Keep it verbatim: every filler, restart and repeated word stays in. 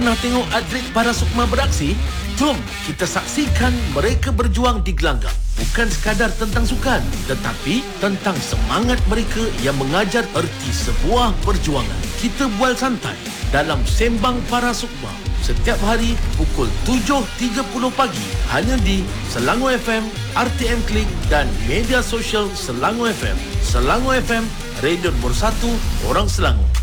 Pernah tengok atlet para sukma beraksi? Jom kita saksikan mereka berjuang di gelanggang. Bukan sekadar tentang sukan, tetapi tentang semangat mereka yang mengajar erti sebuah perjuangan. Kita bual santai dalam Sembang Para Sukma setiap hari pukul tujuh tiga puluh pagi hanya di Selangor F M, R T M Klik dan media sosial Selangor F M. Selangor F M, radio nombor satu orang Selangor.